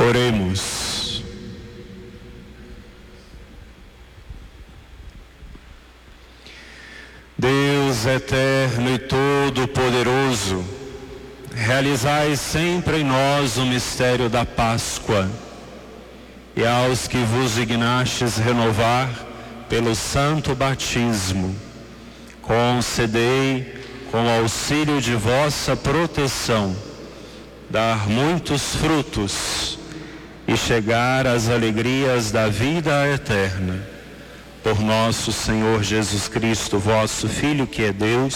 Oremos. Deus eterno e todo-poderoso, realizai sempre em nós o mistério da Páscoa, e aos que vos dignastes renovar pelo santo batismo, concedei, com o auxílio de vossa proteção, dar muitos frutos e chegar às alegrias da vida eterna. Por nosso Senhor Jesus Cristo, vosso Filho, que é Deus,